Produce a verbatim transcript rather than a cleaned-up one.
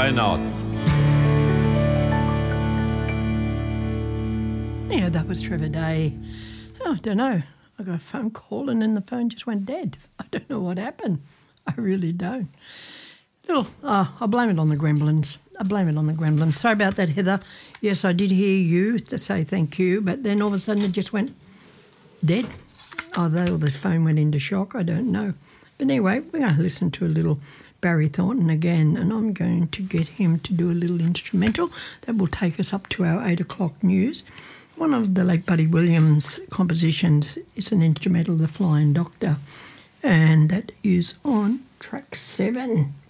why not? Yeah, that was Trevor Day. Oh, I don't know. I got a phone call and then the phone just went dead. I don't know what happened. I really don't. Little, uh, I blame it on the gremlins. I blame it on the gremlins. Sorry about that, Heather. Yes, I did hear you to say thank you, but then all of a sudden it just went dead. Although the phone went into shock, I don't know. But anyway, we're going to listen to a little Barry Thornton again, and I'm going to get him to do a little instrumental that will take us up to our eight o'clock news. One of the late Buddy Williams compositions is an instrumental, The Flying Doctor, and that is on track seven.